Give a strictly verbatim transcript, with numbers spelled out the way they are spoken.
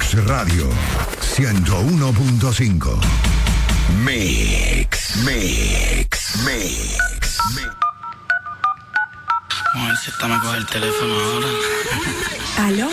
Mix Radio ciento uno punto cinco. Mix, Mix, Mix, Mix. Vamos a ver si esta me coge el teléfono ahora. ¿Aló?